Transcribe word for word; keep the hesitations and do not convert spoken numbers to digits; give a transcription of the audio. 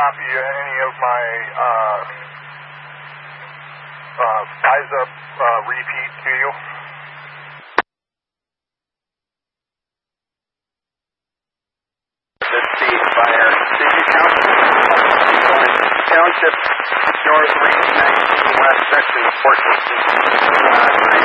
copy any of my uh, uh, Rise Up uh, repeat to you. This speed fire. Did you count? Township North, Range nineteen West, section fourteen. Uh,